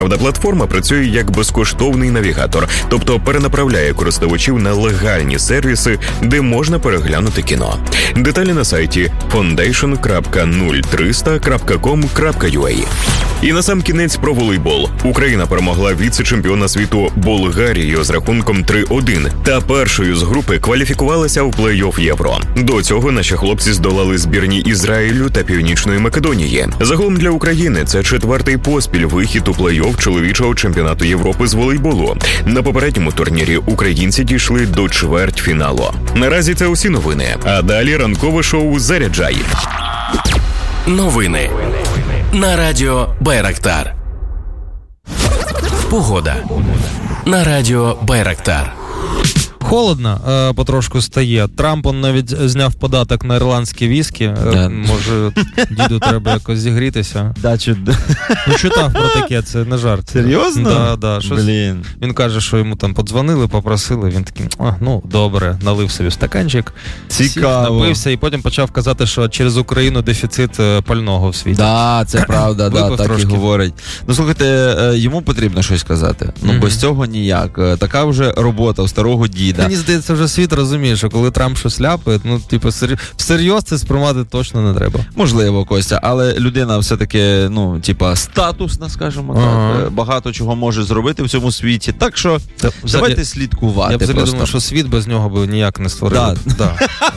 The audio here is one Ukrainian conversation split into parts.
Правда, платформа працює як безкоштовний навігатор, тобто перенаправляє користувачів на легальні сервіси, де можна переглянути кіно. Деталі на сайті foundation.0300.com.ua. І насамкінець про волейбол. Україна перемогла віце-чемпіона світу Болгарію з рахунком 3-1 та першою з групи кваліфікувалася в плей-офф Євро. До цього наші хлопці здолали збірні Ізраїлю та Північної Македонії. Загалом для України це 4-й поспіль вихід у плей-офф чоловічого чемпіонату Європи з волейболу. На попередньому турнірі українці дійшли до чвертьфіналу. Наразі це усі новини, а далі ранкове шоу «Заряджай». Новини на радіо Байрактар. Погода на радіо Байрактар. Холодно потрошку стає. Трамп навіть зняв податок на ірландські віскі. Може, діду треба якось зігрітися. Ну, читав про таке, це не жарт. Серйозно? Да. Блін. Він каже, що йому там подзвонили, попросили. Він такий, добре, налив собі стаканчик. Цікаво. Напився і потім почав казати, що через Україну дефіцит пального в світі. Да, це правда, так трошки. І говорить. Ну, слухайте, йому потрібно щось казати. Ну, без цього ніяк. Така вже робота у старого діда. Мені здається, вже світ розуміє, що коли Трамп щось ляпає, всерйоз це сприймати точно не треба. Можливо, Костя, але людина все-таки, статусна, скажімо так, багато чого може зробити в цьому світі. Так що давайте слідкувати. Я взагалі думаю, що світ без нього би ніяк не створив. Да.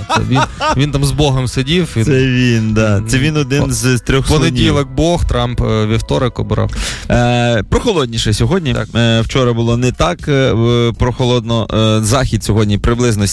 Він там з Богом сидів. Це він, да. Це він один з 3 слонів. Понеділок Бог, Трамп вівторок обирав. Прохолодніше сьогодні. Вчора було не так прохолодно. Захід сьогодні приблизно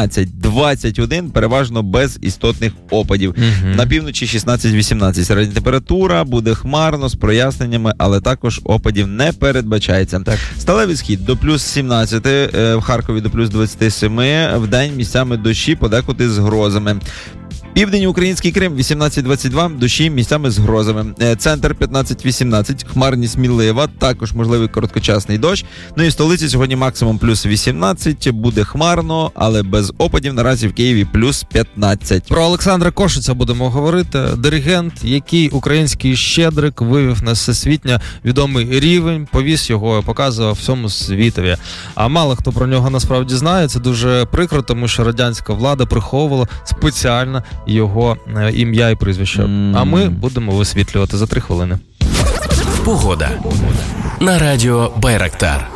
17-21, переважно без істотних опадів. На півночі 16-18. Середня температура, буде хмарно, з проясненнями, але також опадів не передбачається. Сталевий схід до плюс 17, в Харкові до плюс 27, в день місцями дощі, подекуди з грозами. Південь український Крим 18-22, дощі місцями з грозами. Центр 15-18, хмарність мінлива, також можливий короткочасний дощ. Ну і в столиці сьогодні максимум плюс 18, буде хмарно, але без опадів. Наразі в Києві плюс 15. Про Олександра Кошиця будемо говорити. Диригент, який український щедрик вивів на всесвітньо відомий рівень, повіз його, показував всьому світові. А мало хто про нього насправді знає, це дуже прикро, тому що радянська влада приховувала спеціально його ім'я і прізвище. А ми будемо висвітлювати за 3 хвилини. Погода на радіо Байрактар.